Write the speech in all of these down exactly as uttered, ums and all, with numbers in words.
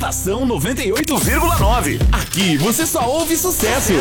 Estação noventa e oito vírgula nove. Aqui você só ouve sucesso.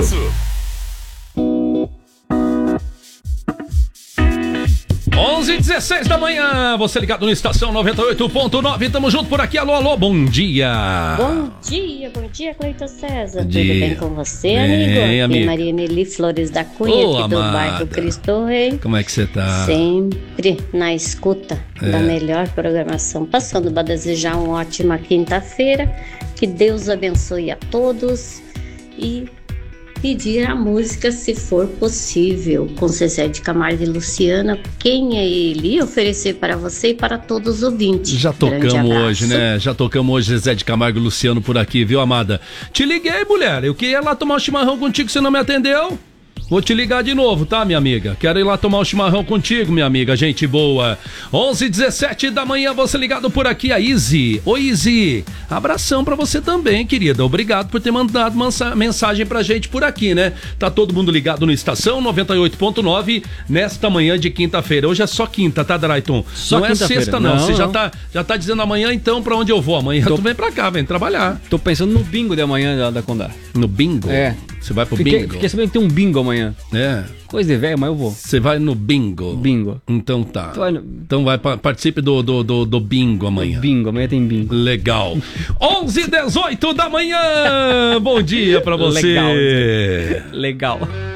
onze e dezesseis da manhã, você ligado no Estação noventa e oito ponto nove, tamo junto por aqui, alô, alô, bom dia. Bom dia, bom dia, Cleiton César, dia. Tudo bem com você, bem, amigo? Aqui amigo. Maria Emily Flores da Cunha, Ô, aqui do amada. bairro Cristo Rei. Como é que você tá? Sempre na escuta É. da melhor programação, passando para desejar uma ótima quinta-feira, que Deus abençoe a todos e pedir a música, se for possível, com Zezé de Camargo e Luciana, Quem é Ele? E oferecer para você e para todos os ouvintes. Já Grande tocamos abraço. hoje, né? Já tocamos hoje Zezé de Camargo e Luciano por aqui, viu, amada? Te liguei, mulher. Eu queria ir lá tomar um chimarrão contigo, você não me atendeu? Vou te ligar de novo, tá, minha amiga? Quero ir lá tomar um chimarrão contigo, minha amiga, gente boa. onze e dezessete da manhã, você ligado por aqui, a Izzy. Oi, Izzy. Abração pra você também, querida. Obrigado por ter mandado mansa- mensagem pra gente por aqui, né? Tá todo mundo ligado no Estação noventa e oito ponto nove nesta manhã de quinta-feira. Hoje é só quinta, tá, Drayton? Só não é quinta-feira. sexta, não. Não, Você já não. tá, já tá dizendo amanhã, então, pra onde eu vou? Amanhã Tô- tu vem pra cá, vem trabalhar. Tô pensando no bingo de amanhã da, da Condá. No bingo? É. Você vai pro Fiquei, bingo? fiquei sabendo que tem um bingo amanhã. É. Coisa de velho, mas eu vou. Você vai no bingo? Bingo. Então tá. Tu vai no- Então vai, pa- participe do, do, do, do bingo amanhã. Bingo, amanhã tem bingo. Legal. onze e dezoito da manhã. Bom dia pra você. Legal. Legal.